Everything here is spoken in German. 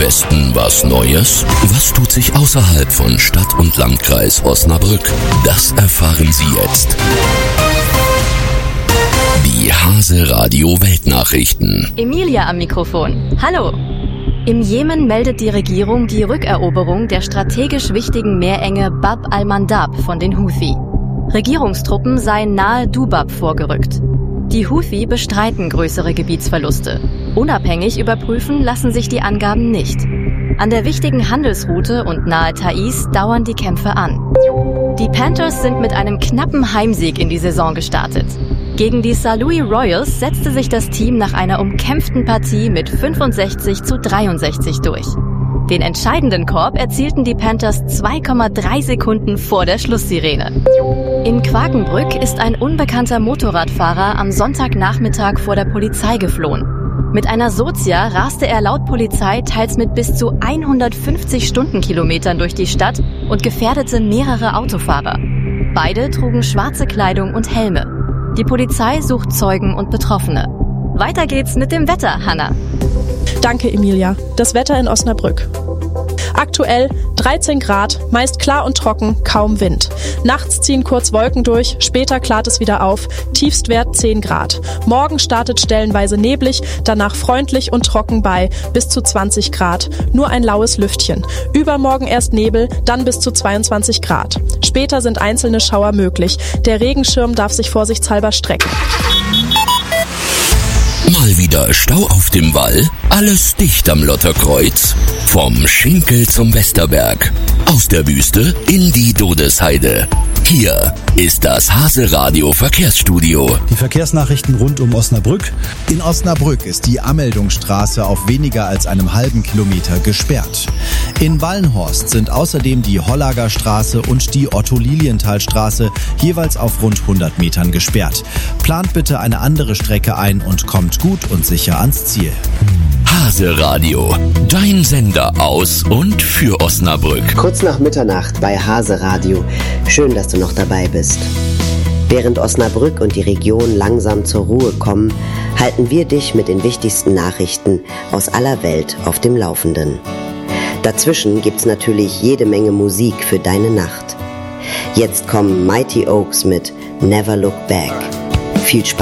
Westen was Neues? Was tut sich außerhalb von Stadt und Landkreis Osnabrück? Das erfahren Sie jetzt. Die Hase Radio Weltnachrichten. Emilia am Mikrofon. Hallo. Im Jemen meldet die Regierung die Rückeroberung der strategisch wichtigen Meerenge Bab al-Mandab von den Houthi. Regierungstruppen seien nahe Dubab vorgerückt. Die Houthi bestreiten größere Gebietsverluste. Unabhängig überprüfen lassen sich die Angaben nicht. An der wichtigen Handelsroute und nahe Taiz dauern die Kämpfe an. Die Panthers sind mit einem knappen Heimsieg in die Saison gestartet. Gegen die St. Louis Royals setzte sich das Team nach einer umkämpften Partie mit 65-63 durch. Den entscheidenden Korb erzielten die Panthers 2,3 Sekunden vor der Schlusssirene. In Quakenbrück ist ein unbekannter Motorradfahrer am Sonntagnachmittag vor der Polizei geflohen. Mit einer Sozia raste er laut Polizei teils mit bis zu 150 Stundenkilometern durch die Stadt und gefährdete mehrere Autofahrer. Beide trugen schwarze Kleidung und Helme. Die Polizei sucht Zeugen und Betroffene. Weiter geht's mit dem Wetter, Hanna. Danke, Emilia. Das Wetter in Osnabrück. Aktuell 13 Grad, meist klar und trocken, kaum Wind. Nachts ziehen kurz Wolken durch, später klart es wieder auf, Tiefstwert 10 Grad. Morgen startet stellenweise neblig, danach freundlich und trocken bei bis zu 20 Grad. Nur ein laues Lüftchen. Übermorgen erst Nebel, dann bis zu 22 Grad. Später sind einzelne Schauer möglich. Der Regenschirm darf sich vorsichtshalber strecken. Mal wieder Stau auf dem Wall? Alles dicht am Lotterkreuz? Vom Schinkel zum Westerberg. Aus der Wüste in die Dodesheide. Hier ist das Hase Radio Verkehrsstudio. Die Verkehrsnachrichten rund um Osnabrück. In Osnabrück ist die Ameldungsstraße auf weniger als einem halben Kilometer gesperrt. In Wallenhorst sind außerdem die Hollager Straße und die Otto-Lilienthal-Straße jeweils auf rund 100 Metern gesperrt. Plant bitte eine andere Strecke ein und kommt gut und sicher ans Ziel. Hase Radio, dein Sender aus und für Osnabrück. Kurz nach Mitternacht bei Hase Radio. Schön, dass du noch dabei bist. Während Osnabrück und die Region langsam zur Ruhe kommen, halten wir dich mit den wichtigsten Nachrichten aus aller Welt auf dem Laufenden. Dazwischen gibt's natürlich jede Menge Musik für deine Nacht. Jetzt kommen Mighty Oaks mit Never Look Back. Viel Spaß.